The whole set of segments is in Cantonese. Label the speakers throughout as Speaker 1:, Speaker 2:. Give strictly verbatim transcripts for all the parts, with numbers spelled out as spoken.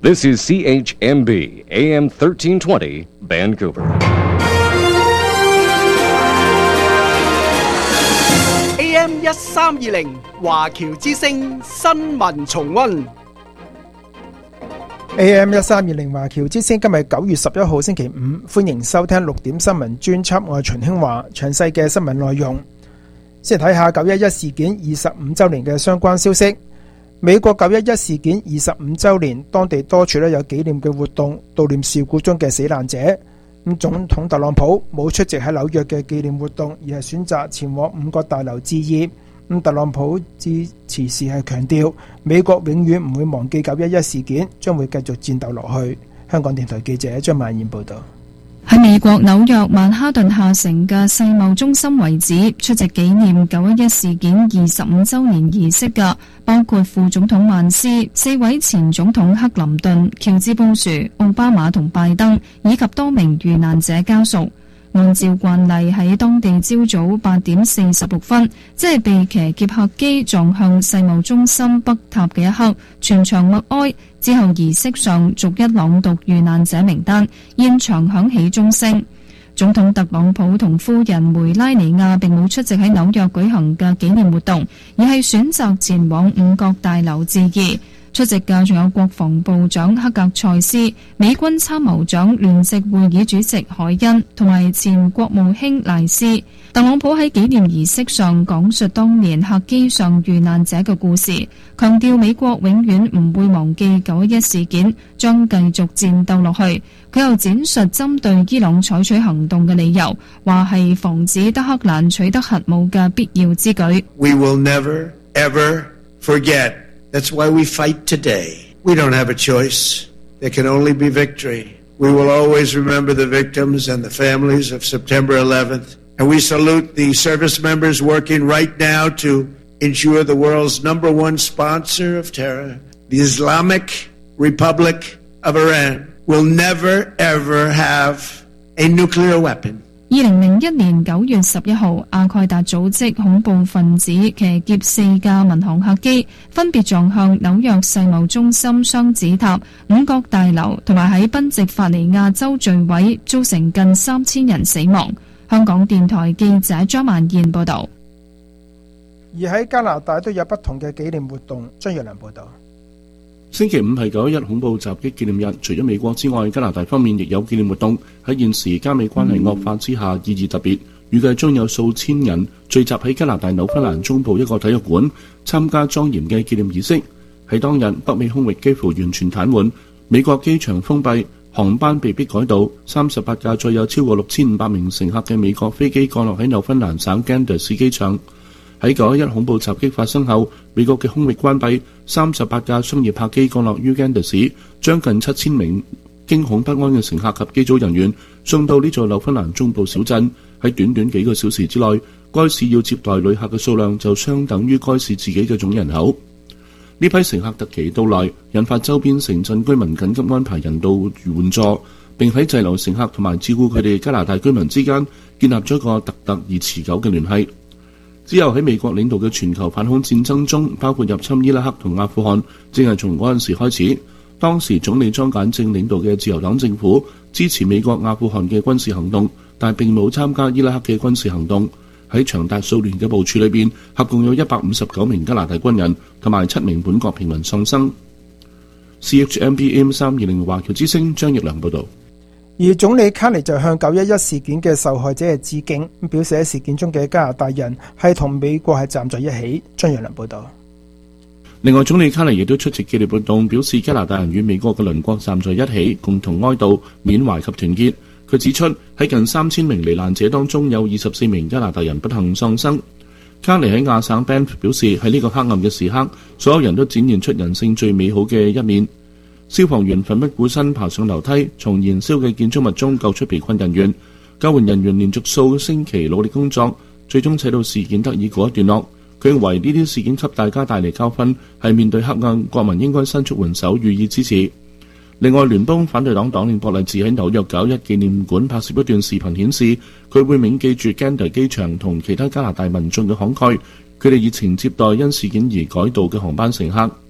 Speaker 1: This is C H M B, A M thirteen twenty, Vancouver.
Speaker 2: A M 一三二零華僑之聲新聞重溫。
Speaker 3: A M 一三二零華僑之聲今日九月十一號星期五，歡迎收聽六點新聞專輯，我係秦興華。詳細嘅新聞內容，先睇下九一一事件二十五周年嘅相關消息。美國九一一事件二十五周年，當地多處咧有紀念嘅活動，悼念事故中嘅死難者。咁總統特朗普冇出席喺紐約嘅紀念活動，而係選擇前往五角大樓致意。咁特朗普致辭時係強調，美國永遠唔會忘記九一一事件，將會繼續戰鬥落去。香港電台記者張曼燕報道。
Speaker 4: 喺美國紐約曼哈頓下城嘅世貿中心遺址出席紀念九一一事件二十五周年儀式嘅，包括副總統曼斯、四位前總統克林頓、喬治布殊、奧巴馬同拜登，以及多名遇難者家屬。按照慣例，喺當地朝早八點四十六分，即係被騎劫客機撞向世貿中心北塔嘅一刻，全場默哀。之後儀式上逐一朗讀遇難者名單，現場響起鐘聲。總統特朗普同夫人梅拉尼亞並冇出席喺紐約舉行嘅紀念活動，而係選擇前往五角大樓致意。出席嘅仲有國防部長克格塞斯、美軍參謀長聯席會議主席海恩同埋前國務卿賴斯。特朗普喺紀念儀式上講述當年客機上遇難者嘅故事，強調美國永遠唔會忘記九一一事件，將繼續戰鬥落去。佢又展述針對伊朗採取行動嘅理由，話係防止德黑蘭取得核武嘅必要之舉。
Speaker 5: We will never, ever forget. That's why we fight today. We don't have a choice. There can only be victory. We will always remember the victims and the families of September eleventh. And we salute the service members working right now to ensure the world's number one sponsor of terror, the Islamic Republic of Iran, will never, ever have a nuclear weapon.
Speaker 4: 二零零一年九月十一號，阿蓋達組織恐怖分子騎劫四架民航客機，分別撞向紐約世貿中心雙子塔、五角大樓，同埋喺賓夕法尼亞州墜毀，造成近三千人死亡。香港電台記者張曼燕報道。
Speaker 3: 而喺加拿大都有不同嘅紀念活動。張若良報道。
Speaker 6: 星期五係九一一恐怖襲擊紀念日，除咗美國之外，加拿大方面亦有紀念活動。喺現時加美關係惡化之下，意義特別，預計將有數千人聚集喺加拿大紐芬蘭中部一個體育館，參加莊嚴嘅紀念儀式。喺當日，北美空域幾乎完全癱瘓，美國機場封閉，航班被迫改道，三十八架載有超過六千五百名乘客嘅美國飛機降落喺紐芬蘭省 Ganders 機場。喺九一一恐怖襲擊發生後，美國嘅空域關閉，三十八架商業客機降落於 Ganders， 將近七千名驚恐不安嘅乘客及機組人員送到呢座紐芬蘭中部小鎮。喺短短幾個小時之內，該市要接待旅客嘅數量就相等於該市自己嘅總人口。呢批乘客突其到來，引發周邊城鎮居民緊急安排人道援助，並喺滯留乘客同埋照顧佢哋加拿大居民之間建立咗一個特特而持久嘅聯繫。之後喺美國領導嘅全球反恐戰爭中，包括入侵伊拉克同阿富汗，正係從嗰陣時開始。當時總理莊簡正領導嘅自由黨政府支持美國阿富汗嘅軍事行動，但並冇參加伊拉克嘅軍事行動。喺長達數年嘅部署裏邊，合共有一百五十九名加拿大軍人同埋七名本國平民喪生。C H M B M 三二零華僑之聲張奕良報導。
Speaker 3: 而總理卡尼就向九一一事件嘅受害者係致敬，表示喺事件中嘅加拿大人係同美國係站在一起。張陽良報道。
Speaker 6: 另外，總理卡尼亦都出席紀念活動，表示加拿大人與美國嘅鄰國站在一起，共同哀悼、緬懷及團結。佢指出喺近三千名罹難者當中，有二十四名加拿大人不幸喪生。卡尼喺亞省 Banff 表示，喺呢個黑暗嘅時刻，所有人都展現出人性最美好嘅一面。消防員奮不顧身爬上樓梯，從燃燒嘅建築物中救出被困人員。救援人員連續數星期努力工作，最終使到事件得以告一段落。佢認為呢啲事件給大家帶嚟教訓，係面對黑暗，國民應該伸出援手予以支持。另外，聯邦反對黨黨領博勵治喺紐約九一紀念館拍攝一段視頻，顯示佢會銘記住 Gander 機場同其他加拿大民眾嘅慷慨，佢哋熱情接待因事件而改道嘅航班乘客。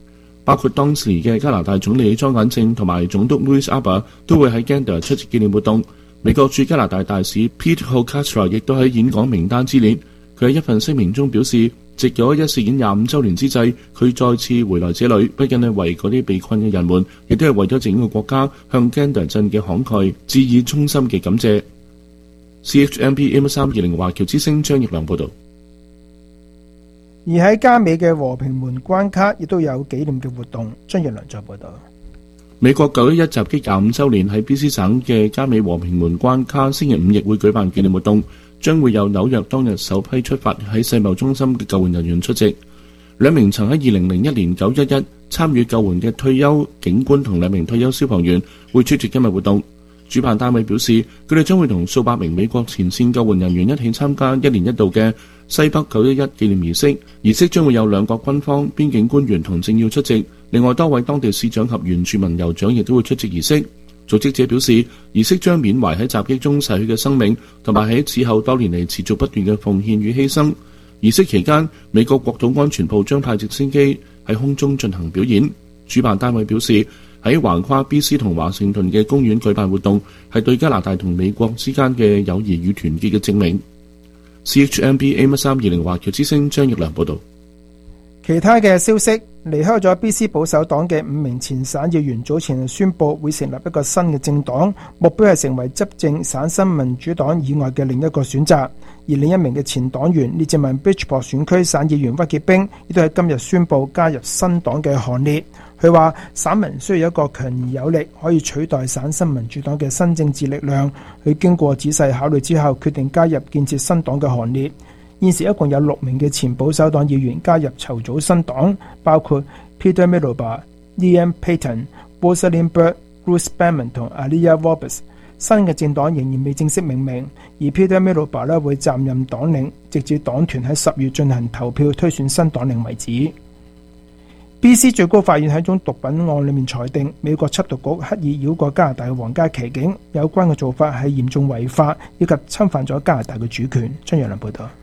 Speaker 6: 包括當時嘅加拿大總理莊簡正同埋總督 Louis Arbour 都會喺 Gander 出席紀念活動。美國駐加拿大大使 Pete Hochstra 亦都喺演講名單之列。佢喺一份聲明中表示，藉九一一事件廿五週年之際，佢再次回來這裏，不僅係為嗰啲被困嘅人們，亦都係為咗整個國家向 Gander 鎮嘅慷慨致以衷心嘅感謝。C H M P A M 三二零華僑之聲張奕良報導。
Speaker 3: 而喺加美嘅和平門關卡亦都有紀念嘅活動。張奕良再報導。
Speaker 6: 美國九一一襲擊廿五週年喺 B C 省嘅加美和平門關卡，星期五亦會舉辦紀念活動。將會有紐約當日首批出發喺世貿中心嘅救援人員出席。兩名曾喺二零零一年九一一參與救援嘅退休警官同兩名退休消防員會出席今日活動。主辦單位表示，佢哋將會同數百名美國前線救援人員一起參加一年一度嘅西北九一一紀念儀式。儀式將會有兩國軍方、邊境官員同政要出席，另外多位當地市長及原住民酋長亦都會出席儀式。組織者表示，儀式將緬懷喺襲擊中逝去嘅生命，同埋喺此後多年嚟持續不斷嘅奉獻與犧牲。儀式期間，美國國土安全部將派直升機喺空中進行表演。主辦單位表示，喺橫跨 B C 同華盛頓嘅公園舉辦活動，係對加拿大同美國之間嘅友誼與團結嘅證明。C H M B A M 三二零華僑之聲張奕良報導。
Speaker 3: 其他嘅消息，離開咗 B C 保守黨嘅五名前省議員早前宣布會成立一個新嘅政黨，目標係成為執政省新民主黨以外嘅另一個選擇。而另一名嘅前黨員列治文 Bridgeport 選區省議員屈傑冰亦都喺今日宣布加入新黨嘅行列。佢話省民需要一個強而有力可以取代省新民主黨嘅新政治力量。佢經過仔細考慮之後，決定加入建設新黨嘅行列。現時一共有六名嘅前保守黨議員加入籌組新黨，包括 Peter Middlebar、Liam Payton、Rosalind Byrd、Bruce Banman 同 Aliyah Roberts。新嘅政黨仍然未正式命名，而 Peter Middlebar 咧會暫任黨領，直至黨團喺十月進行投票推選新黨領為止。B C 最高法院喺宗毒品案裏面裁定，美國緝毒局刻意繞過加拿大嘅皇家騎警，有關嘅做法係嚴重違法，以及侵犯咗加拿大嘅主權。張陽良報道。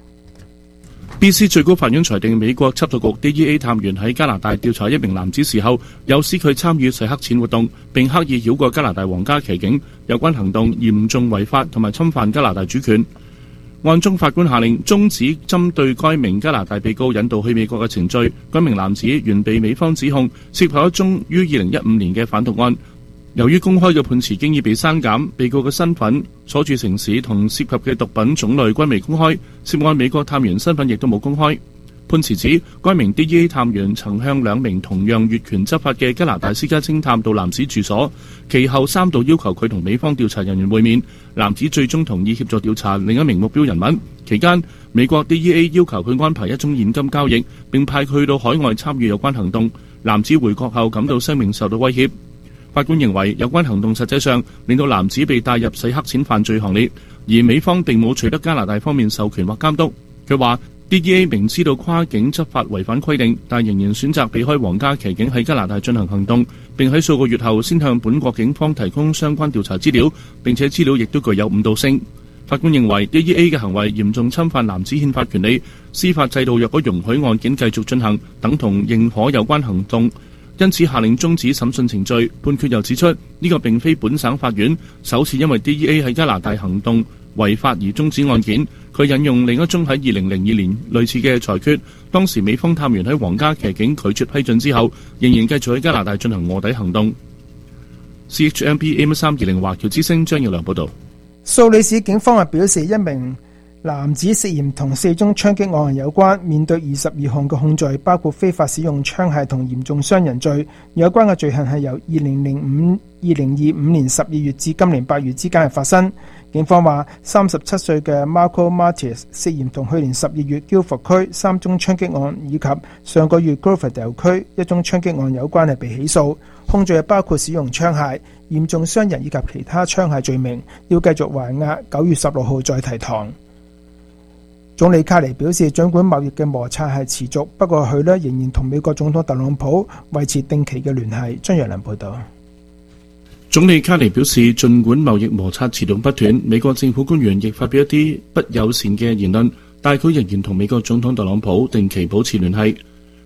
Speaker 6: B C 最高法院裁定，美國緝毒局 D E A 探員喺加拿大調查一名男子時候，誘使佢參與洗黑錢活動，並刻意繞過加拿大皇家騎警，有關行動嚴重違法同埋侵犯加拿大主權。案中法官下令終止針對該名加拿大被告引渡去美國嘅程序。該名男子原被美方指控涉及一宗於二零一五年嘅販毒案。由於公開嘅判詞經已被刪減，被告嘅身份、所住城市同涉及嘅毒品種類均未公開，涉案美國探員身份亦都冇公開。判詞指，該名 D E A 探員曾向兩名同樣越權執法嘅加拿大私家偵探到男子住所，其後三度要求佢同美方調查人員會面，男子最終同意協助調查另一名目標人物。期間，美國 D E A 要求佢安排一宗現金交易，並派佢到海外參與有關行動。男子回國後感到生命受到威脅。法官認為有關行動實際上令到男子被帶入洗黑錢犯罪行列，而美方並冇取得加拿大方面授權或監督。佢話 D E A 明知道跨境執法違反規定，但仍然選擇避開皇家騎警喺加拿大進行行動，並喺數個月後先向本國警方提供相關調查資料，並且資料亦都具有誤導性。法官認為 D E A 嘅行為嚴重侵犯男子憲法權利，司法制度若果容許案件繼續進行，等同認可有關行動，因此下令終止審訊程序。判決又指出，呢個並非本省法院首次因為 D E A 喺加拿大行動違法而終止案件。佢引用另一宗喺二零零二年類似嘅裁決，當時美方探員喺皇家騎警拒絕批准之後，仍然繼續喺加拿大進行臥底行動。C H M P A M 三二零華僑之聲張耀良報道。
Speaker 3: 蘇里市警方係表示，一名男子涉嫌同四宗槍擊案有關，面對二十二項嘅控罪，包括非法使用槍械同嚴重傷人罪。有關嘅罪行係由二零零五、二零二五年十二月至今年八月之間係發生。警方話，三十七歲嘅 Marco Martires 涉嫌同去年十二月 Guilford 區三宗槍擊案以及上個月 Cloverdale 區一宗槍擊案有關係被起訴，控罪包括使用槍械、嚴重傷人以及其他槍械罪名，要繼續還押，九月十六號再提堂。總理卡尼表示，儘管貿易嘅摩擦係持續，不過佢呢仍然同美國總統特朗普維持定期嘅聯繫。張陽良報道。
Speaker 6: 總理卡尼表示，儘管貿易摩擦持續不斷，美國政府官員亦發表一啲不友善嘅言論，但佢仍然同美國總統特朗普定期保持聯繫。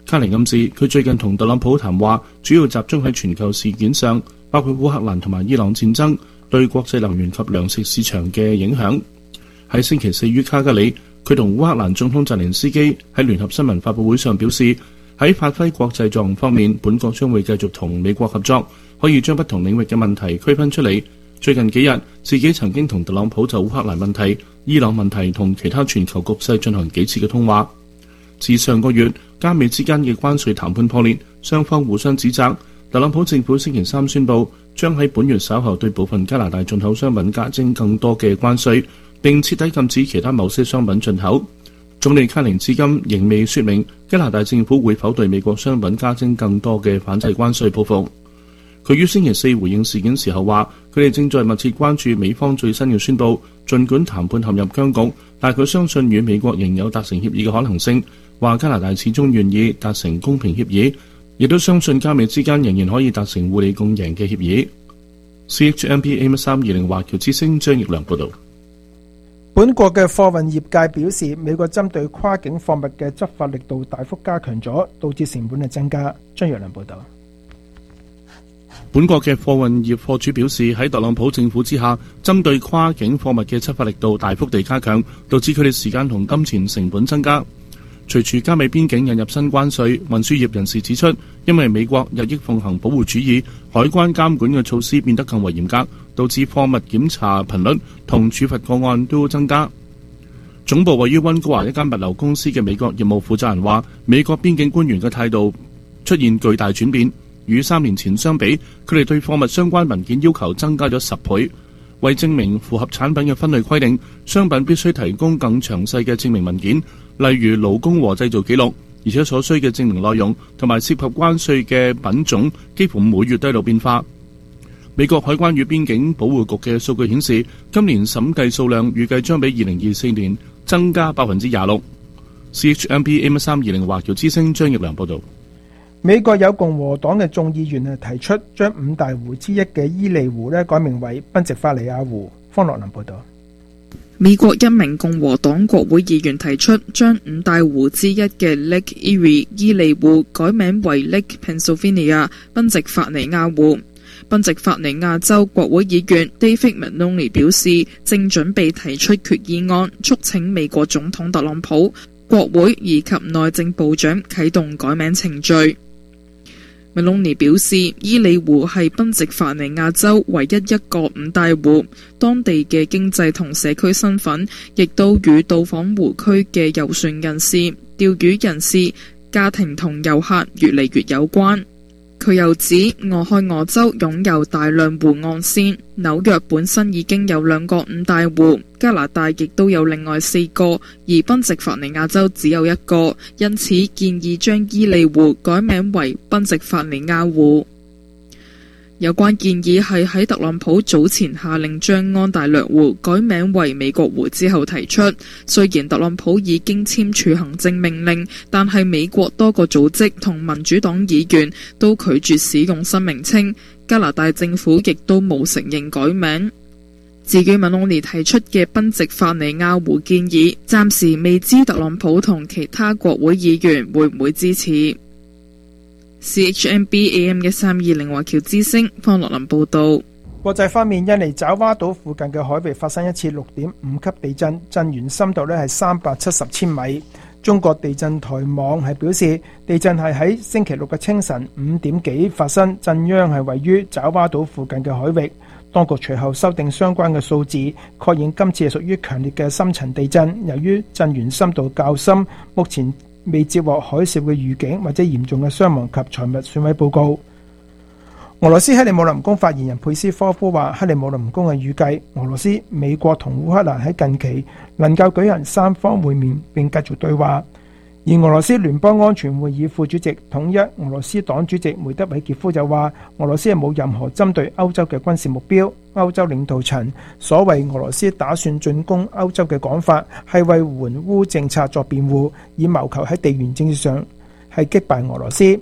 Speaker 6: 卡尼暗示佢最近同特朗普談話，主要集中喺全球事件上，包括烏克蘭同埋伊朗戰爭對國際能源及糧食市場嘅影響。喺星期四於卡加里，佢同烏克蘭總統澤連斯基喺聯合新聞發佈會上表示，喺發揮國際作用方面，本國將會繼續同美國合作，可以將不同領域嘅問題區分出嚟。最近幾日，自己曾經同特朗普就烏克蘭問題、伊朗問題同其他全球局勢進行幾次嘅通話。自上個月，加美之間嘅關稅談判破裂，雙方互相指責。特朗普政府星期三宣布，將喺本月稍後對部分加拿大進口商品加徵更多嘅關稅，並徹底禁止其他某些商品進口。總理卡寧至今仍未說明加拿大政府會否對美國商品加徵更多嘅反制關稅報復。佢於星期四回應事件時候話，佢哋正在密切關注美方最新嘅宣布，儘管談判陷入僵局，但佢相信與美國仍有達成協議嘅可能性。話加拿大始終願意達成公平協議，亦都相信加美之間仍然可以達成互利共贏嘅協議。C H M P A M 三二零華僑之聲張奕良報道。
Speaker 3: 本國嘅貨運業界表示，美國針對跨境貨物嘅執法力度大幅加強咗，導致成本嘅增加。張奕良報道。
Speaker 6: 本國嘅貨運業貨主表示，喺特朗普政府之下，針對跨境貨物嘅執法力度大幅地加強，導致佢哋時間同金錢成本增加。隨住加美邊境引入新關稅，運輸業人士指出，因為美國日益奉行保護主義，海關監管嘅措施變得更為嚴格，導致貨物檢查頻率同處罰個案都增加。總部位於溫哥華一間物流公司嘅美國業務負責人話，美國邊境官員嘅態度出現巨大轉變，與三年前相比，佢哋對貨物相關文件要求增加咗十倍。為證明符合產品嘅分類規定，商品必須提供更詳細嘅證明文件，例如勞工和製造記錄，而且所需嘅證明內容同埋涉及關稅嘅品種幾乎每月都喺度變化。美國海關與邊境保護局嘅數據顯示，今年審計數量預計將比二零二四年增加百分之廿六。C H M P M 三二零華僑之聲張奕良報道。
Speaker 3: 美國有共和黨嘅眾議員提出將五大湖之一嘅伊利湖咧改名為賓夕法尼亞湖。方樂林報道。
Speaker 7: 美國一名共和黨國會議員提出將五大湖之一嘅 Lake Erie 伊利湖改名為 Lake Pennsylvania 賓夕法尼亞湖。賓夕法尼亞州國會議員 David Maloney 表示，正準備提出決議案，促請美國總統特朗普、國會以及內政部長啟動改名程序。Maloney 表示，伊利湖係賓夕法尼亞州唯一一個五大湖，當地嘅經濟同社區身份亦都與到訪湖區嘅遊船人士、釣魚人士、家庭同遊客越嚟越有關。佢又指，俄亥俄州擁有大量湖岸線，紐約本身已經有兩個五大湖，加拿大亦都有另外四個，而賓夕法尼亞州只有一個，因此建議將伊利湖改名為賓夕法尼亞湖。有關建議係喺特朗普早前下令將安大略湖改名為美國湖之後提出。雖然特朗普已經簽署行政命令，但係美國多個組織同民主黨議員都拒絕使用新名稱，加拿大政府亦都冇承認改名。至於麥隆尼提出嘅賓夕法尼亞湖建議，暫時未知特朗普同其他國會議員會唔會支持。C H M B A M 嘅三二零華僑之聲方樂林報道。
Speaker 3: 國際方面，印尼爪哇島附近嘅海域發生一次六點五級地震，震源深度咧係三百七十千米。中國地震台網係表示，地震係喺星期六嘅清晨五點幾發生，震央係位於爪哇島附近嘅海域。當局隨後修訂相關嘅數字，確認今次係屬於強烈嘅深層地震。由於震源深度較深，目前未接獲海嘯嘅預警或者嚴重嘅傷亡及財物損毀報告。俄羅斯克里姆林宮發言人佩斯科夫話，克里姆林宮係預計俄羅斯、美國同烏克蘭喺近期能夠舉行三方會面並繼續對話。而俄羅斯聯邦安全會議副主席、統一俄羅斯黨主席梅德韋傑夫就話，俄羅斯係冇任何針對歐洲嘅軍事目標。歐洲領導層所謂俄羅斯打算進攻歐洲嘅講法，係為援烏政策作辯護，以謀求喺地緣政治上係擊敗俄羅斯。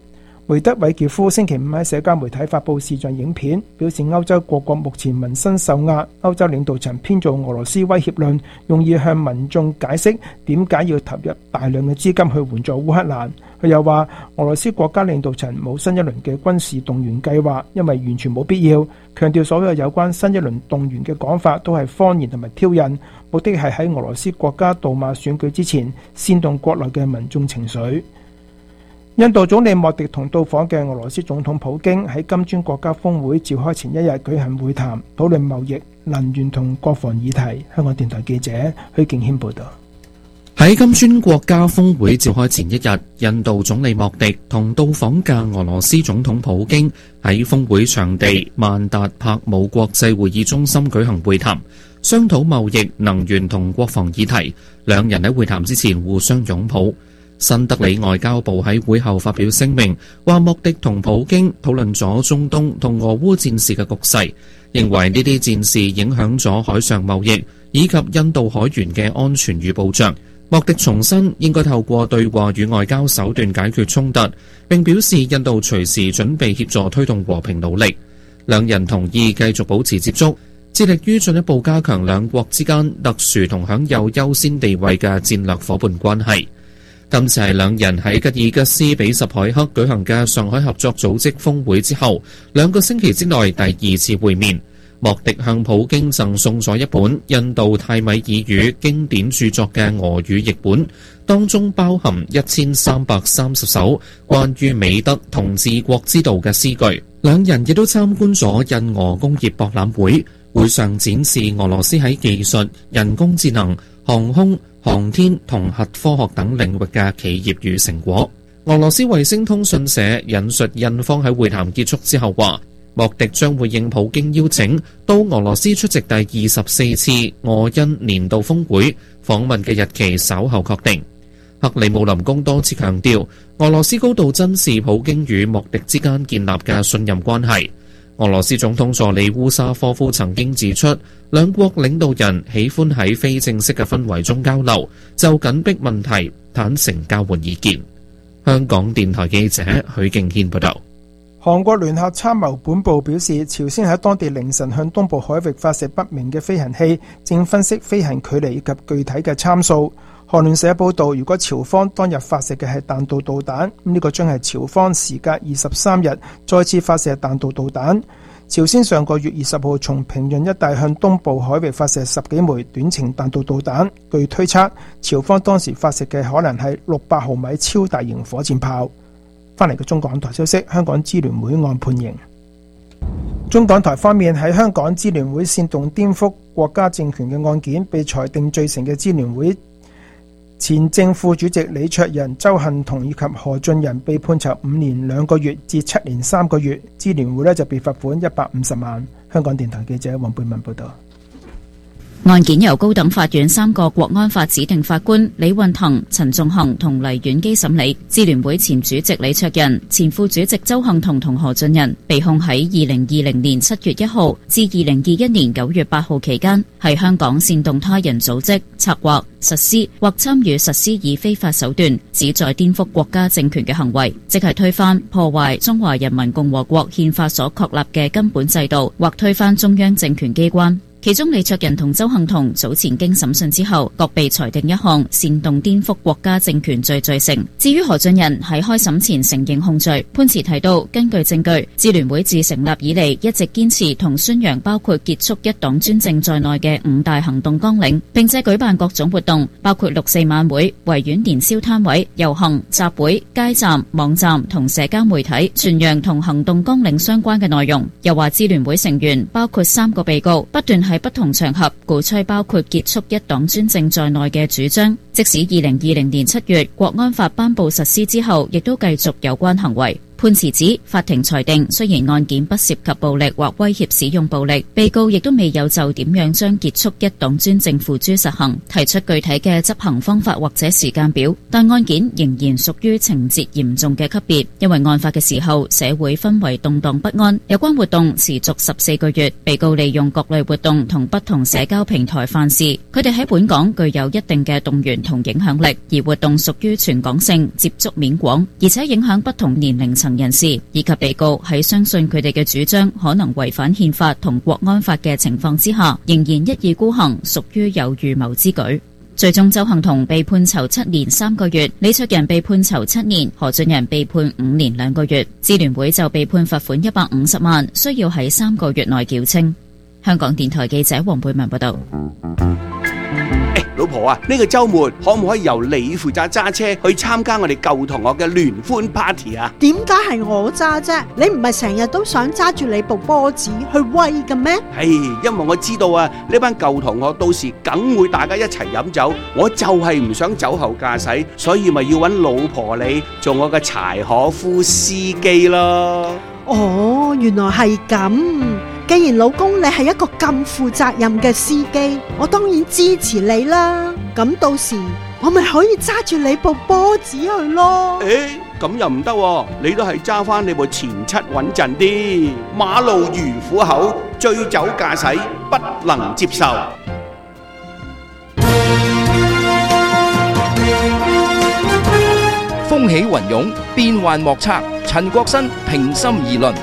Speaker 3: 梅德韋傑夫星期五喺社交媒體發布視像影片，表示歐洲各國目前民生受壓，歐洲領導層編造俄羅斯威脅論，用以向民眾解釋點解要投入大量嘅資金去援助烏克蘭。佢又話俄羅斯國家領導層冇新一輪嘅軍事動員計劃，因為完全冇必要，強調所有有關新一輪動員嘅講法都係謊言同埋挑釁，目的係喺俄羅斯國家杜馬選舉之前煽動國內嘅民眾情緒。印度總理莫迪同到訪嘅俄羅斯總統普京喺金磚國家峰會召開前一日舉行會談，討論貿易、能源同國防議題。香港電台記者許敬軒報道。
Speaker 8: 喺金磚國家峰會召開前一日，印度總理莫迪同到訪嘅俄羅斯總統普京喺峰會場地曼達帕姆國際會議中心舉行會談，商討貿易、能源同國防議題。兩人喺會談之前互相擁抱。新德里外交部喺會後發表聲明，話莫迪同普京討論咗中東同俄烏戰事嘅局勢，認為呢啲戰事影響咗海上貿易以及印度海員嘅安全與保障。莫迪重申應該透過對話與外交手段解決衝突，並表示印度隨時準備協助推動和平努力。兩人同意繼續保持接觸，致力於進一步加強兩國之間特殊同享有優先地位嘅戰略夥伴關係。今次係兩人喺吉爾吉斯比什凱克舉行嘅上海合作組織峰會之後，兩個星期之內第二次會面。莫迪向普京贈送咗一本印度泰米爾語經典著作嘅俄語譯本，當中包含一千三百三十首關於美德同治國之道嘅詩句。兩人亦都參觀咗印俄工業博覽會，會上展示俄羅斯喺技術、人工智能、航空、航天同核科學等領域嘅企業與成果。俄羅斯衛星通訊社引述印方喺會談結束之後話，莫迪將會應普京邀請到俄羅斯出席第二十四次俄印年度峰會，訪問嘅日期稍後確定。克里姆林宮多次強調，俄羅斯高度珍視普京與莫迪之間建立嘅信任關係。俄羅斯總統助理烏沙科夫曾經指出，兩國領導人喜歡喺非正式嘅氛圍中交流，就緊迫問題坦誠交換意見。香港電台記者許敬軒報道。
Speaker 3: 韓國聯合參謀本部表示，朝鮮喺當地凌晨向東部海域發射不明嘅飛行器，正分析飛行距離以及具體嘅參數。韓聯社報道，如果朝方當日發射嘅係彈道導彈，咁呢個將係朝方時隔二十三日再次發射彈道導彈。朝鮮上個月二十號從平壤一帶向東部海域發射十幾枚短程彈道導彈，據推測，朝方當時發射嘅可能係六百毫米超大型火箭炮。翻嚟嘅中港台消息，香港支聯會案判刑。中港台方面，喺香港支聯會煽動顛覆國家政權嘅案件被裁定罪成嘅支聯會前正副主席李卓人、鄒幸彤以及何俊仁被判囚五年兩個月至七年三個月，支聯會呢就被罰款一百五十萬。香港電台記者黃貝文報道。
Speaker 9: 案件由高等法院三個國安法指定法官李運騰、陳仲衡同黎婉基審理。支聯會前主席李卓人、前副主席鄒幸彤同何俊仁被控喺二零二零年七月一號至二零二一年九月八號期間，喺香港煽動他人組織、策劃、實施或參與實施以非法手段旨在顛覆國家政權嘅行為，即係推翻、破壞中華人民共和國憲法所確立嘅根本制度，或推翻中央政權機關。其中李卓人同鄒幸彤早前經審訊之後，各被裁定一項煽動顛覆國家政權罪罪成。至於何俊仁喺開審前承認控罪，判詞提到，根據證據，支聯會自成立以嚟一直堅持同宣揚包括結束一黨專政在內嘅五大行動綱領，並且舉辦各種活動，包括六四晚會、維園年宵攤位、遊行、集會、街站、網站同社交媒體，傳揚同行動綱領相關嘅內容。又話支聯會成員包括三個被告，不斷喺不同場合鼓吹包括結束一黨專政在內嘅主張，即使二零二零年七月國安法頒布實施之後，亦都繼續有關行為。判詞指，法庭裁定雖然案件不涉及暴力或威脅使用暴力，被告亦都未有就點樣將結束一黨專政付諸實行提出具體嘅執行方法或者時間表，但案件仍然屬於情節嚴重嘅級別，因為案發嘅時候社會氛圍動盪不安，有關活動持續十四個月，被告利用各類活動同不同社交平台犯事，佢哋喺本港具有一定嘅動員同影響力，而活動屬於全港性、接觸面廣，而且影響不同年齡層層人士以及被告喺相信佢哋嘅主張可能違反憲法同國安法嘅情況之下，仍然一意孤行，屬於有預謀之舉。最終鄒幸彤被判囚七年三個月，李卓人被判囚七年，何俊仁被判五年兩個月，支聯會就被判罰款一百五十萬，需要喺三個月內繳清。香港電台記者黃貝文報道。
Speaker 10: 老婆啊，呢個週末可唔可以由你負責揸車去參加我哋舊同學嘅聯歡 party 啊？
Speaker 11: 點解係我揸啫？你唔係成日都想揸住你部波子去威嘅咩？
Speaker 10: 唉，因為我知道啊，呢班舊同學到時梗會大家一齊飲酒，我就係唔想酒後駕駛，所以咪要揾老婆你做我嘅柴可夫司機咯。
Speaker 11: 哦，原來係咁。既然老公你係一個咁負責任嘅司機，我當然支持你啦。咁到時我咪可以揸住你部波子去咯。
Speaker 10: 誒，咁又唔得喎，你都係揸翻你部前七穩陣啲。馬路如虎口，醉酒駕駛不能接受。
Speaker 12: 風起雲湧，變幻莫測。陳國新平心而論。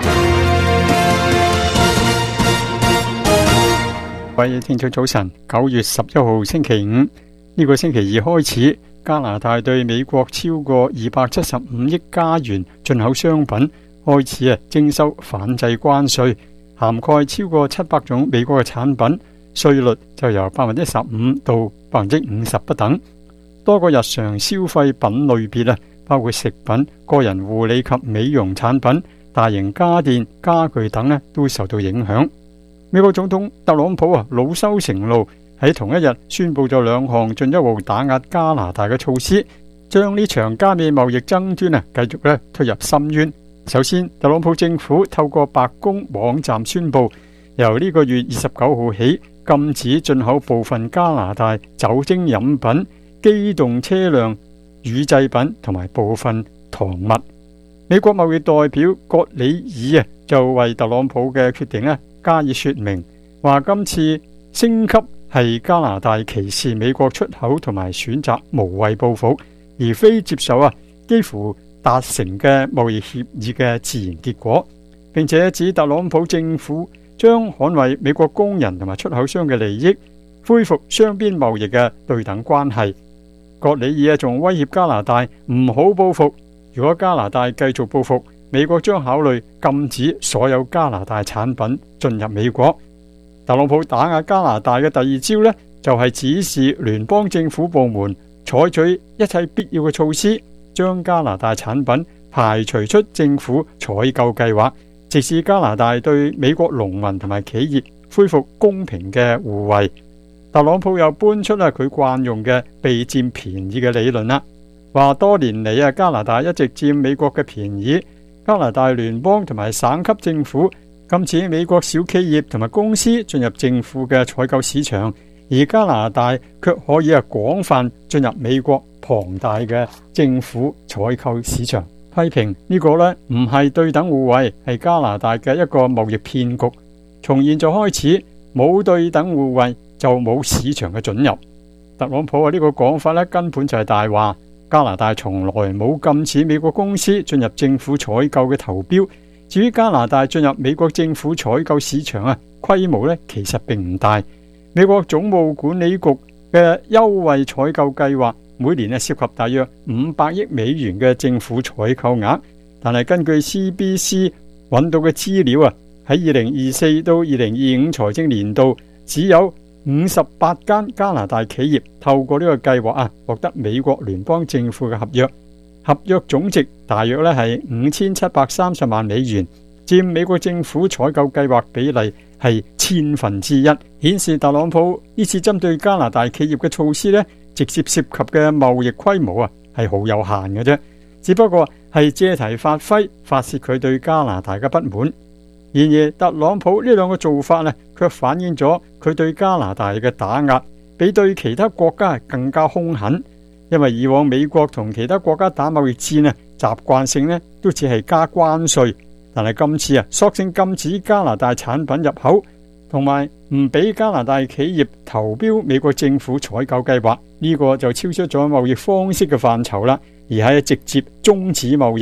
Speaker 13: 各位聽眾早晨，九月十一號星期五，呢、這個星期二開始，加拿大對美國超過二百七十五億加元進口商品開始啊徵收反制關稅，涵蓋超過七百種美國嘅產品，稅率就由百分之十五到百分之五十不等。多個日常消費品類別啊，包括食品、個人護理及美容產品、大型家電、家具等呢，都受到影響。美國總統特朗普啊，惱羞成怒，喺同一日宣布咗兩項進一步打壓加拿大嘅措施，將呢場加美貿易爭端啊繼續咧推入深淵。首先，特朗普政府透過白宮網站宣布，由呢個月二十九號起，禁止進口部分加拿大酒精飲品、機動車輛、乳製品同埋部分糖物。美國貿易代表葛里爾啊，就為特朗普嘅決定咧加以說明，話今次升級係加拿大歧視美國出口同埋選擇無謂報復，而非接受啊幾乎達成嘅貿易協議嘅自然結果，並且指特朗普政府將捍衛美國工人同埋出口商嘅利益，恢復雙邊貿易嘅對等關係。葛里爾仲威脅加拿大唔好報復，如果加拿大繼續報復，美國將考慮禁止所有加拿大產品進入美國。特朗普打壓加拿大嘅第二招呢，就係指示聯邦政府部門採取一切必要嘅措施，將加拿大產品排除出政府採購計劃，直至加拿大對美國農民同埋企業恢復公平嘅互惠。特朗普又搬出啦佢慣用嘅被佔便宜嘅理論啦，話多年嚟啊加拿大一直佔美國嘅便宜。加拿大聯邦同埋省級政府禁止美國小企業同埋公司進入政府嘅採購市場，而加拿大卻可以啊廣泛進入美國龐大嘅政府採購市場。批評呢個呢唔係對等互惠，係加拿大嘅一個貿易騙局。從現在開始，冇對等互惠就冇市場嘅准入。特朗普話呢個講法呢根本就係大話。加拿大從來冇禁止美國公司進入政府採購嘅投標。至於加拿大進入美國政府採購市場啊，規模呢其實並唔大。美國總務管理局嘅優惠採購計劃每年啊涉及大約五百億美元嘅政府採購額，但係根據 C B C 揾到嘅資料啊，喺二零二四到二零二五財政年度只有五十八間加拿大企業透過呢個計劃啊，獲得美國聯邦政府嘅合約，合約總值大約咧係五千七百三十萬美元，佔美國政府採購計劃比例係千分之一，顯示特朗普呢次針對加拿大企業嘅措施咧，直接涉及嘅貿易規模啊係好有限嘅啫，只不過係借題發揮，發洩佢對加拿大嘅不滿。然而，特朗普呢兩個做法呢，卻反映咗佢對加拿大嘅打壓比對其他國家更加兇狠。因為以往美國同其他國家打貿易戰呢，習慣性呢都只係加關稅，但係今次啊，索性禁止加拿大產品入口，同埋唔俾加拿大企業投標美國政府採購計劃，呢個就超出咗貿易方式嘅範疇啦，而係直接終止貿易。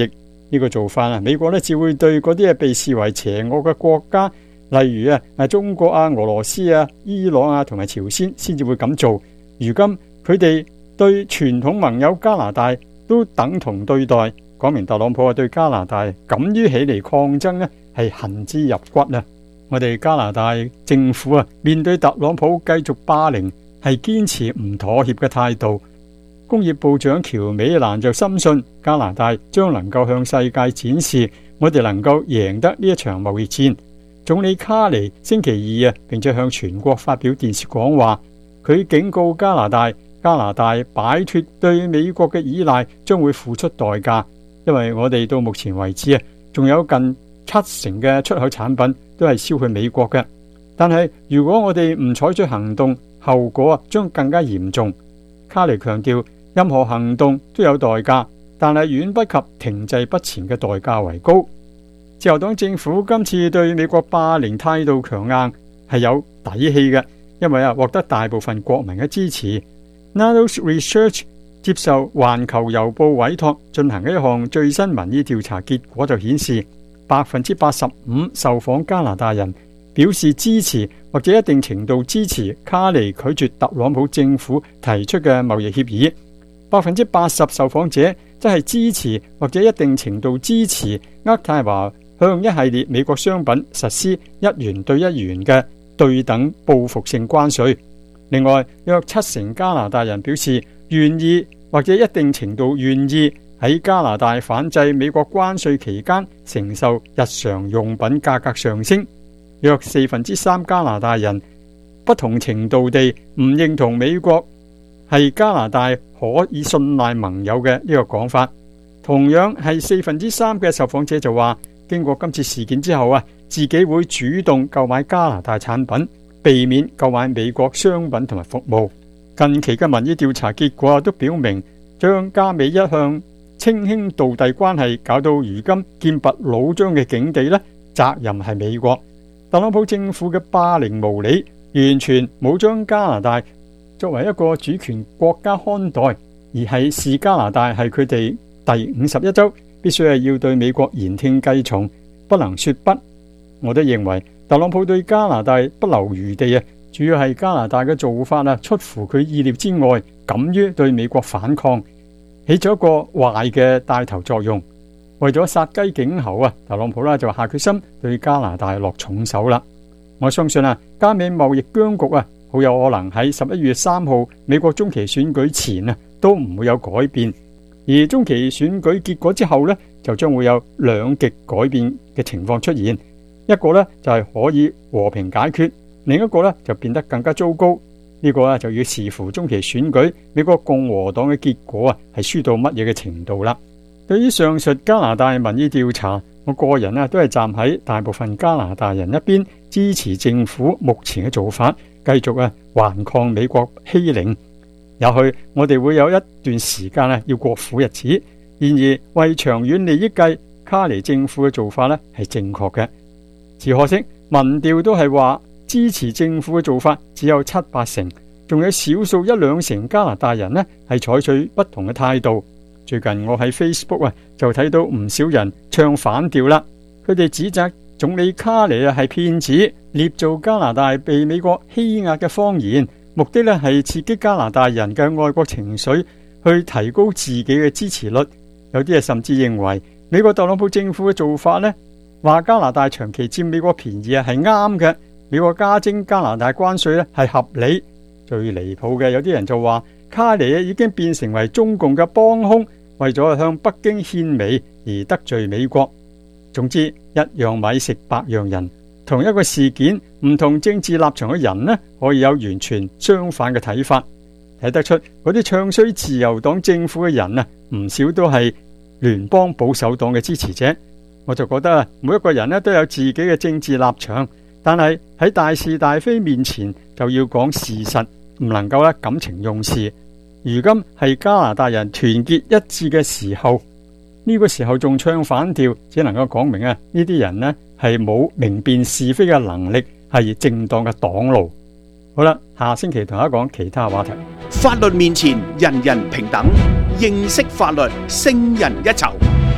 Speaker 13: 呢個做法啊，美國呢只會對嗰啲被視為邪惡嘅國家，例如啊中國啊、俄羅斯啊、伊朗啊同埋朝鮮，先至會咁做。如今佢哋對傳統盟友加拿大都等同對待，講明特朗普啊對加拿大敢於起嚟抗爭呢係恨之入骨啊！我哋加拿大政府啊面對特朗普繼續霸凌，係堅持唔妥協嘅態度。工業部長喬美蘭就深信加拿大將能夠向世界展示我哋能夠贏得呢一場貿易戰。總理卡尼星期二啊，並且向全國發表電視講話，佢警告加拿大，加拿大擺脫對美國嘅依賴將會付出代價，因為我哋到目前為止啊，仲有近七成嘅出口產品都係銷去美國嘅。但係如果我哋唔採取行動，後果啊將更加嚴重。卡尼強調，任何行動都有代價，但係遠不及停滯不前嘅代價為高。自由黨政府今次對美國霸凌態度強硬係有底氣嘅，因為啊獲得大部分國民嘅支持。Nados Research 接受環球郵報委託進行一項最新民意調查結果就顯示，百分之八十五受訪加拿大人表示支持或者一定程度支持卡尼拒絕特朗普政府提出嘅貿易協議。百分之八十受訪者則係支持或者一定程度支持渥太華向一系列美國商品實施一元對一元嘅對等報復性關稅。另外，約七成加拿大人表示願意或者一定程度願意喺加拿大反制美國關稅期間承受日常用品價格上升。約四分之三加拿大人不同程度地唔認同美國係加拿大可以信賴盟友嘅呢個講法。同樣係四分之三嘅受訪者就話，經過今次事件之後啊，自己會主動購買加拿大產品，避免購買美國商品同埋服務。近期嘅民意調查結果都表明，將加美一向稱兄道弟關係搞到如今劍拔弩張嘅境地呢，責任係美國。特朗普政府嘅霸凌無理，完全冇將加拿大作為一個主權國家看待，而係視加拿大係佢哋第五十一州，必須係要對美國言聽計從，不能說不。我都認為特朗普對加拿大不留餘地啊，主要係加拿大嘅做法啊出乎佢意料之外，敢於對美國反抗，起咗一個壞嘅帶頭作用。為咗殺雞儆猴啊，特朗普啦就下決心對加拿大落重手啦。我相信啊，加美貿易僵局啊，好有可能喺十一月三號美國中期選舉前啊，都唔會有改變。而中期選舉結果之後呢，就將會有兩極改變嘅情況出現。一個呢就係可以和平解決，另一個呢就變得更加糟糕。呢個呢就要視乎中期選舉美國共和黨嘅結果啊，係輸到乜嘢嘅程度啦。對於上述加拿大民意調查，我個人啊都係站喺大部分加拿大人一邊，支持政府目前嘅做法，繼續啊頑抗美國欺凌。也許我哋會有一段時間啊要過苦日子，然而為長遠利益計，卡尼政府嘅做法呢係正確嘅。只可惜民調都係話支持政府嘅做法只有七八成，仲有少數一兩成加拿大人呢係採取不同嘅態度。最近我喺 Facebook 啊就睇到唔少人唱反調啦，佢哋指責總理卡尼啊係騙子，捏造加拿大被美國欺壓嘅謊言，目的呢係刺激加拿大人嘅愛國情緒，去提高自己嘅支持率。有啲人甚至認為美國特朗普政府嘅做法呢，話加拿大長期佔美國便宜啊係啱嘅，美國加徵加拿大關稅呢係合理。最離譜嘅有啲人就話卡尼啊已經變成為中共嘅幫兇，為咗向北京獻媚而得罪美國。總之一樣米食百樣人，同一個事件唔同政治立場嘅人呢，可以有完全相反嘅睇法。睇得出嗰啲唱衰自由黨政府嘅人啊，唔少都係聯邦保守黨嘅支持者。我就覺得啊，每一個人呢都有自己嘅政治立場，但係喺大是大非面前就要講事實，唔能夠咧感情用事。如今係加拿大人團結一致嘅時候，呢個時候仲唱反調，只能夠講明啊，呢啲人呢係冇明辨是非嘅能力，係正當嘅黨奴。好啦，下星期同大家講其他話題。
Speaker 10: 法律面前人人平等，認識法律勝人一籌。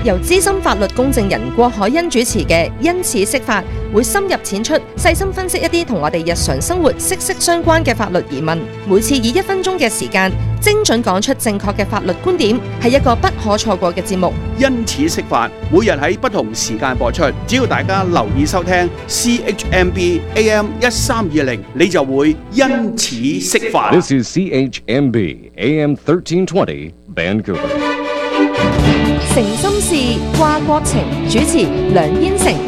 Speaker 14: 由資深法律公證人郭海欣主持嘅因此釋法，會深入淺出，細心分析一啲同我哋日常生活息息相關嘅法律疑問。每次以一分鐘嘅時間，精準講出正確嘅法律觀點，係一個不可錯過嘅節目。
Speaker 10: 因此釋法，每日喺不同時間播出，只要大家留意收聽 C H M B A M 一三二零，你就會因此釋法。
Speaker 1: This is C H M B A M thirteen twenty Vancouver。
Speaker 14: 誠心事，掛國情，主持梁燕城。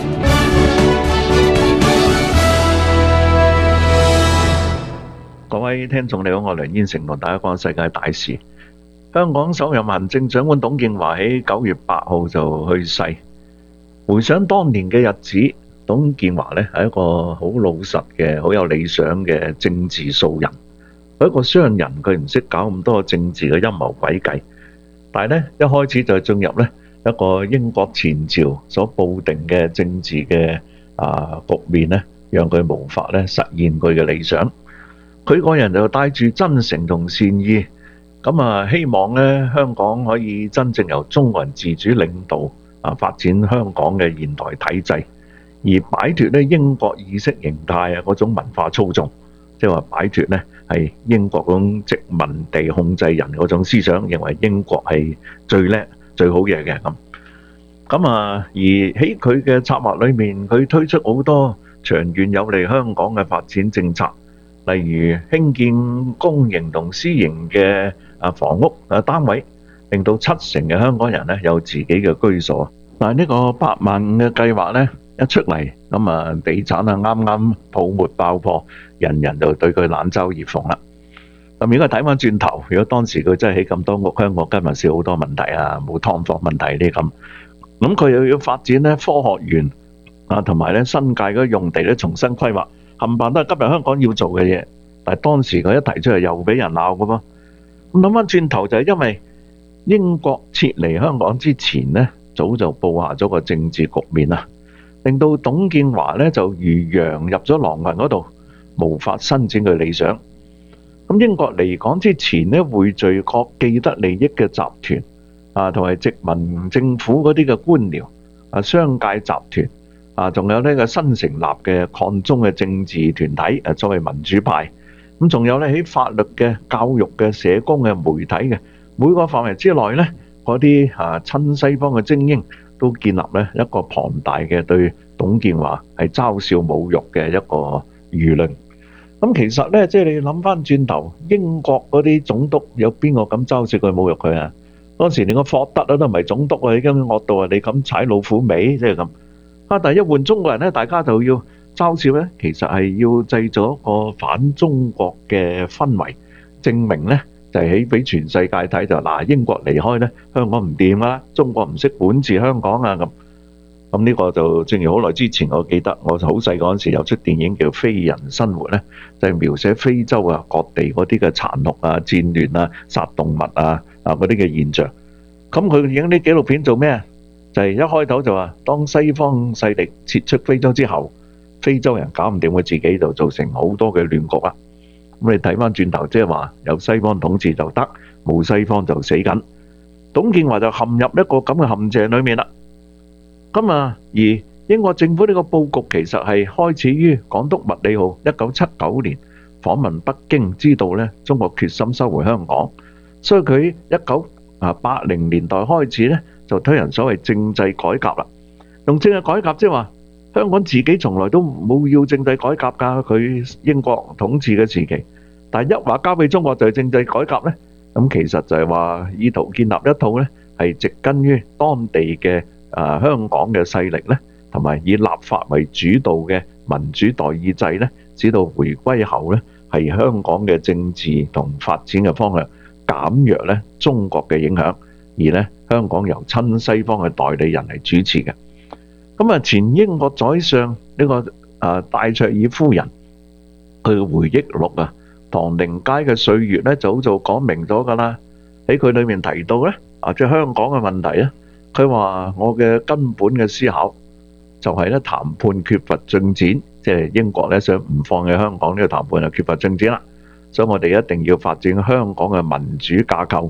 Speaker 15: 各位聽眾你好，我梁燕城同大家講世界大事。香港首任行政長官董建華喺九月八號就去世。回想當年嘅日子，董建華咧係一個好老實嘅、好有理想嘅政治素人。佢一個商人，佢唔識搞咁多政治嘅陰謀詭計。但係咧，一開始就進入咧一個英國前朝所布定嘅政治嘅啊局面咧，讓佢無法咧實現佢嘅理想。佢個人就帶住真誠同善意，咁啊希望咧香港可以真正由中國人自主領導啊發展香港嘅現代體制，而擺脫咧英國意識形態啊嗰種文化操縱。即係話擺脫咧係英國嗰種殖民地控制人嗰種思想，認為英國係最叻最好嘢嘅咁。咁啊，而喺佢嘅策劃裏面，佢推出好多長遠有利香港嘅發展政策，例如興建公營同私營嘅啊房屋啊單位，令到七成嘅香港人咧有自己嘅居所。但係呢個百萬嘅計劃咧一出嚟，咁啊地產啊啱啱泡沫爆破，人人就對佢冷嘲熱諷啦。咁如果睇翻轉頭，如果當時佢真係起咁多屋，香港今日少好多問題啊，冇劏房問題呢咁。咁佢又要發展咧科學園啊，同埋咧新界嗰用地咧重新規劃，冚唪唥都係今日香港要做嘅嘢。但係當時佢一提出嚟又俾人鬧㗎噃。咁諗翻轉頭就係因為英國撤離香港之前咧，早就布下咗個政治局面啦，令到董建華咧就如羊入咗狼群嗰度，無法伸展佢理想。咁英國離港之前咧，匯聚各既得利益嘅集團啊，同埋殖民政府嗰啲嘅官僚啊、商界集團啊，仲有呢個新成立嘅抗中嘅政治團體啊，作為民主派。咁仲有咧喺法律嘅、教育嘅、社工嘅、媒體嘅每個範圍之內咧，嗰啲啊親西方嘅精英都建立咧一個龐大嘅對董建華係嘲笑侮辱嘅一個輿論。咁其實咧，即係你諗翻轉頭，英國嗰啲總督有邊個咁嘲笑佢、侮辱佢啊？當時連個霍德都唔係總督啊，已經惡到啊，你咁踩老虎尾，即係咁啊！但係一換中國人咧，大家就要嘲笑咧，其實係要製造一個反中國嘅氛圍，證明咧就係喺俾全世界睇就嗱，英國離開咧，香港唔掂啦，中國唔識管治香港啊咁。咁呢個就正如好耐之前，我記得我好細嗰陣時有出電影叫《非人生活》咧，就係描寫非洲啊各地嗰啲嘅殘酷啊、戰亂啊、殺動物啊啊嗰啲嘅現象。咁佢影啲紀錄片做咩啊？就係一開頭就話，當西方勢力撤出非洲之後，非洲人搞唔掂佢自己，就造成好多嘅亂局啦。咁你睇翻轉頭，即係話有西方統治就得，冇西方就死緊。董建華就陷入一個咁嘅陷阱裏面啦。咁啊，而英國政府呢個佈局其實係開始於港督麥理浩一九七九年訪問北京，知道咧中國決心收回香港，所以佢一九啊八零年代開始咧就推行所謂政制改革啦。用政制改革即係話香港自己從來都冇要政制改革㗎，佢英國統治嘅時期，但係一話交俾中國就係政制改革咧，咁其實就係話意圖建立一套咧係植根於當地嘅。啊！香港嘅勢力咧，同埋以立法為主導嘅民主代議制咧，直到回歸後咧，係香港嘅政治同發展嘅方向，減弱咧中國嘅影響，而咧香港由親西方嘅代理人嚟主持嘅。咁啊，前英國宰相呢個啊戴卓爾夫人，佢嘅回憶錄啊，唐寧街嘅歲月咧，早就講明咗㗎啦。喺佢裏面提到咧，啊即係香港嘅問題啊。佢話：我嘅根本嘅思考就係咧談判缺乏進展，即係英國咧想唔放棄香港呢個談判就缺乏進展啦。所以我哋一定要發展香港嘅民主架構，而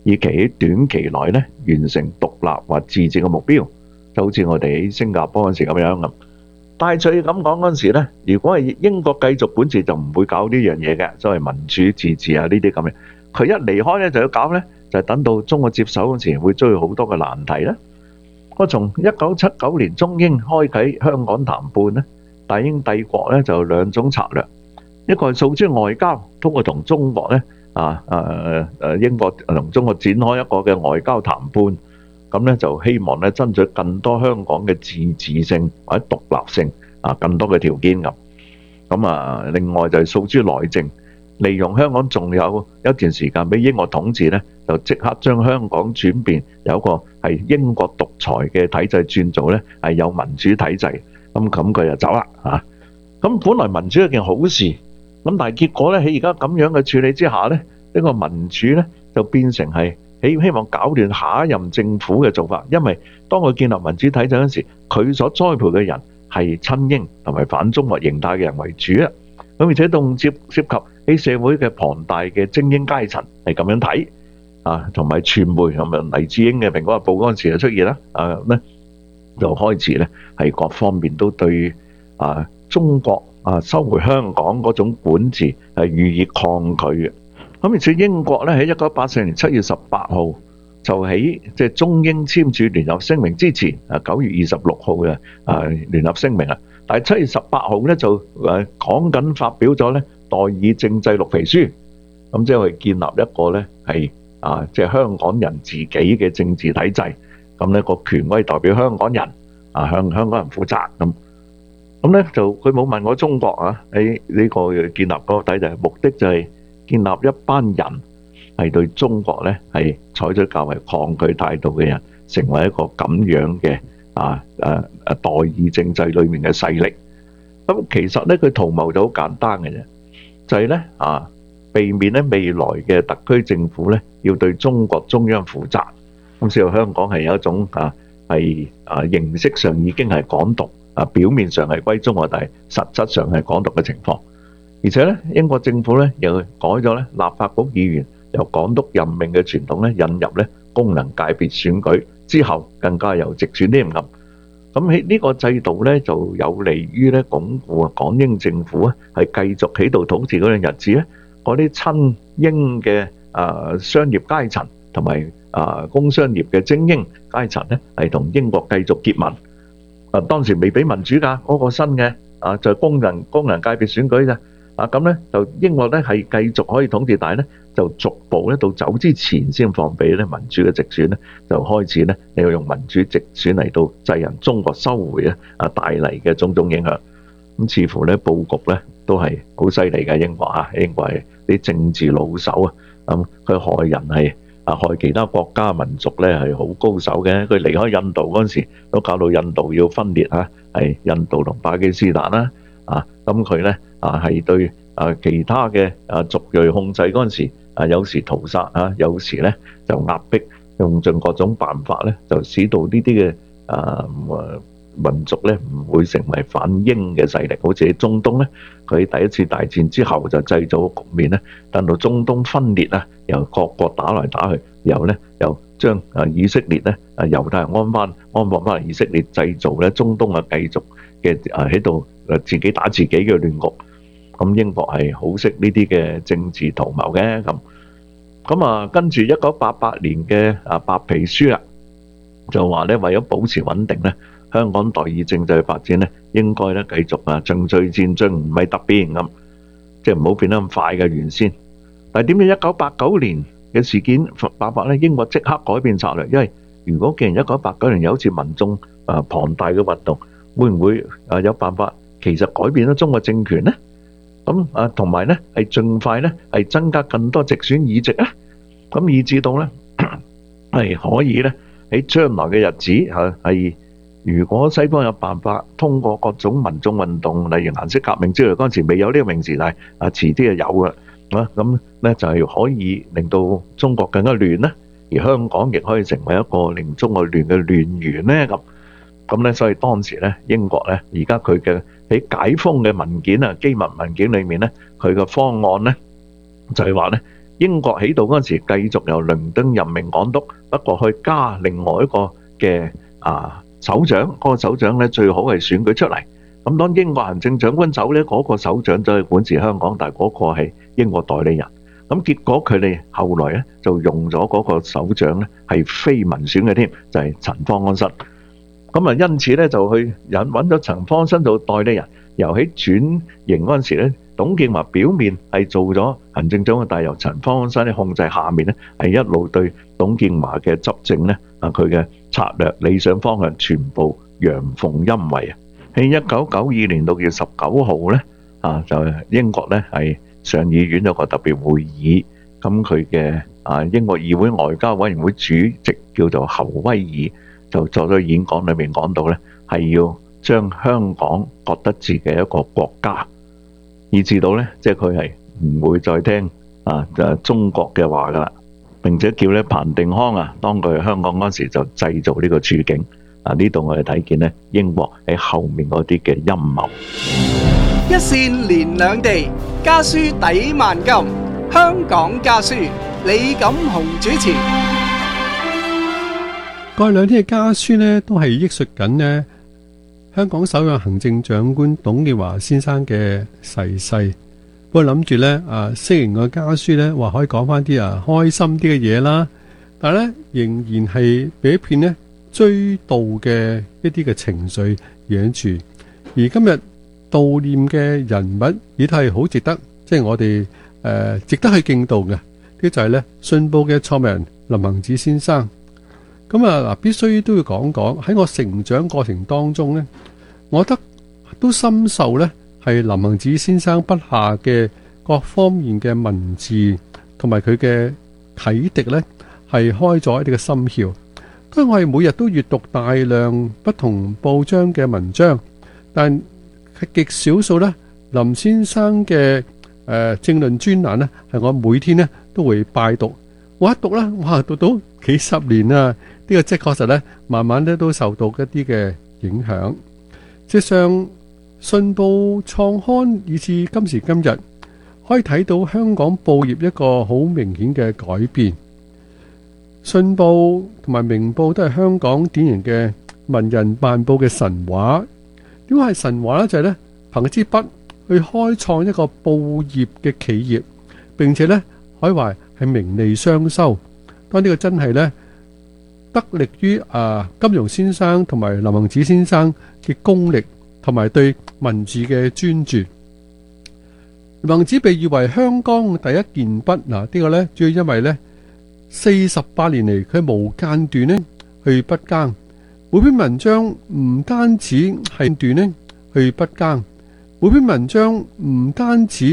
Speaker 15: 以期喺短期內咧完成獨立或自治嘅目標，就好似我哋喺新加坡嗰陣時咁樣咁。戴卓爾咁講嗰陣時咧，如果係英國繼續管治就唔會搞呢樣嘢嘅，所謂民主自治啊呢啲咁嘅。佢一離開咧就要搞咧，就係等到中國接手嗰時會遭遇好多嘅難題啦。我從一九七九年中英開啓香港談判咧，大英帝國咧就有兩種策略，一個係訴諸外交，通過同中國咧啊誒誒英國同中國展開一個嘅外交談判，咁咧就希望咧爭取更多香港嘅自治性或者獨立性啊，更多嘅條件咁。咁啊，另外就係訴諸內政，利用香港仲有一段時間俾英國統治咧，就即刻將香港轉變有一個係英國獨裁嘅體制轉做咧係有民主體制。咁咁佢就走啦嚇。咁本來民主係件好事，咁但係結果咧喺而家咁樣嘅處理之下咧，呢個民主咧就變成係希希望搞亂下一任政府嘅做法。因為當佢建立民主體制嗰陣時，佢所栽培嘅人係親英同埋反中國形態嘅人為主啊。咁而且仲涉涉及喺社會嘅龐大嘅精英階層係咁樣睇啊，同埋傳媒咁樣黎智英嘅《蘋果日報》嗰陣時就出現啦，啊咧就開始咧係各方面都對啊中國啊收回香港嗰種管治係予以抗拒嘅。咁而且英國咧喺一九八四年七月十八號就喺即係中英簽署聯合聲明之前啊，九月二十六號嘅啊聯合聲明啊，但係七月十八號咧就誒講緊發表咗咧代議政制綠皮書，咁即係建立一個咧係啊即係香港人自己嘅政治體制，咁咧個權威代表香港人啊向香港人負責咁，咁咧就佢冇問我中國啊喺呢個建立嗰個體制，目的就係建立一班人係對中國咧係採取較為抗拒態度嘅人，成為一個咁樣嘅啊誒誒代議政制裏面嘅勢力。咁其實咧佢圖謀就好簡單嘅啫，就係咧啊避免咧未來嘅特區政府咧要對中國中央負責。咁所以香港係有一種啊係啊形式上已經係港獨啊，表面上係歸中國，但係實質上係港獨嘅情況。而且咧，英國政府咧又改咗咧立法局議員由港督任命嘅傳統咧，引入咧功能界別選舉之後，更加由直選添咁。咁喺呢個制度咧，就有利於咧鞏固啊港英政府啊係繼續喺度統治嗰段日子咧，嗰啲親英嘅啊商業階層同埋啊工商業嘅精英階層咧，係同英國繼續結盟。啊，當時未俾民主㗎，嗰個新嘅啊就係功能功能界別選舉啫。啊咁咧就英國咧係繼續可以統治，但係咧就逐步咧到走之前先放俾咧民主嘅直選咧，就開始咧你要用民主直選嚟到制人中國收回啊啊帶嚟嘅種種影響。咁似乎咧佈局咧都係好犀利嘅英國啊，英國係啲政治老手啊，咁佢害人係啊害其他國家民族咧係好高手嘅。佢離開印度嗰陣時都搞到印度要分裂啊，係印度同巴基斯坦啦啊，咁佢咧。啊，係對啊其他嘅啊族裔控制嗰陣時，啊有時屠殺啊，有時咧就壓迫，用盡各種辦法咧，就使到呢啲嘅啊民族咧唔會成為反英嘅勢力。好似喺中東咧，佢第一次大戰之後就製造局面咧，等到中東分裂啊，由各國打來打去，然後咧又將啊以色列咧啊猶太人安翻安放翻嚟以色列，製造咧中東啊繼續嘅啊喺度啊自己打自己嘅亂局。咁英國係好識呢啲嘅政治圖謀嘅咁，咁啊跟住一九八八年嘅啊白皮書啦，就話咧為咗保持穩定咧，香港代議政制發展咧應該咧繼續啊循序漸進，唔係突變咁，即係唔好變得咁快嘅原先。但係點解一九八九年嘅事件爆發咧，英國即刻改變策略？因為如果既然一九八九年有好似民眾啊龐大嘅運動，會唔會啊有辦法其實改變咗中國政權咧？咁啊，同埋咧，係盡快咧，係增加更多直選議席啊！咁以至到咧，係可以咧喺將來嘅日子嚇係，如果西方有辦法通過各種民眾運動，例如顏色革命之類，嗰陣時未有呢個名詞，但係啊遲啲就有㗎啊！咁咧就係可以令到中國更加亂啦，而香港亦可以成為一個令中國亂嘅亂源咧咁。咁咧，所以當時咧，英國咧，而家佢嘅喺解封嘅文件啊，機密文件裏面咧，佢嘅方案咧就係話咧， 英國起到嗰陣時，繼續由倫敦任命港督，不過去加另外一個嘅啊首長，嗰、那個首長咧最好係選舉出嚟。咁當英國行政長官走咧，嗰、那個首長就係管治香港，但係嗰個係英國代理人。咁結果佢哋後來咧就用咗嗰個首長咧係非民選嘅添，就係、是、陳方安生。咁啊，因此咧就去引揾咗陳方安生做代理人。由喺轉型嗰陣時咧，董建華表面係做咗行政長官，但係由陳方安生咧控制下面咧，係一路對董建華嘅執政咧啊，佢嘅策略理想方向全部陽奉陰違啊！喺一九九二年六月十九號咧啊，就英國咧係上議院有個特別會議，咁佢嘅啊英國議會外交委員會主席叫做侯威爾，就作咗演講，裏面講到咧係要將香港覺得自己一個國家，以至到咧即係佢係唔會再聽啊誒中國嘅話噶啦，並且叫咧彭定康啊當佢香港嗰時就製造呢個處境啊。呢度我哋睇見咧英國喺後面嗰啲嘅陰謀。
Speaker 2: 一線連兩地，家書抵萬金。香港家書，李錦雄主持。
Speaker 16: 過去兩天嘅家書呢，都係憶述緊呢香港首任行政長官董建華先生嘅逝世。不過諗住呢，啊，雖然個家書呢話可以講翻啲啊開心啲嘅嘢啦，但係呢仍然係俾一片呢追悼嘅一啲嘅情緒養住。而今日悼念嘅人物亦都係好值得，即係我哋誒、呃、值得去敬悼嘅。呢就係呢信報嘅創辦人林行止先生。咁啊嗱，必須都要講講喺我成長過程當中呢，我覺得都深受呢係林行止先生筆下嘅各方面嘅文字同埋佢嘅啟迪呢，係開咗一啲嘅心竅。所以我係每日都閱讀大量不同報章嘅文章，但係極少數呢林先生嘅誒、呃、政論專欄呢，係我每天呢都會拜讀。我一讀呢，哇，讀到幾十年啊！呢個即係確實咧，慢慢咧都受到一啲嘅影響。事實上，信報創刊以至今時今日，可以睇到香港報業一個好明顯嘅改變。信報同埋明報都係香港典型嘅文人辦報嘅神話。點解係神話呢？就係咧憑支筆去開創一個報業嘅企業，並且咧可以話係名利雙收。當呢個真係咧得力於啊金庸先生同埋林行止先生嘅功力同埋對文字嘅專注。林行止被譽為香港第一健筆，嗱呢個咧主要因為咧四十八年嚟佢無間斷咧去筆耕，每篇文章唔單止係斷咧去筆耕，每篇文章唔單止